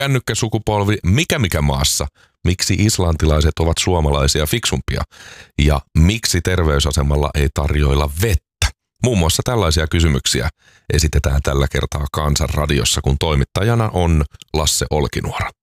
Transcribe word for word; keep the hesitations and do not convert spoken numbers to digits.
Kännykkäsukupolvi, mikä mikä maassa, miksi islantilaiset ovat suomalaisia fiksumpia ja miksi terveysasemalla ei tarjoilla vettä. Muun muassa tällaisia kysymyksiä esitetään tällä kertaa Kansan radiossa, kun toimittajana on Lasse Olkinuora.